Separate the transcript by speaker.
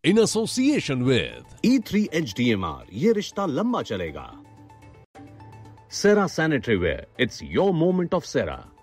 Speaker 1: in association with
Speaker 2: E3 HDMR, ये रिश्ता लंबा चलेगा. Cera Sanitary Ware, it's your moment of Cera.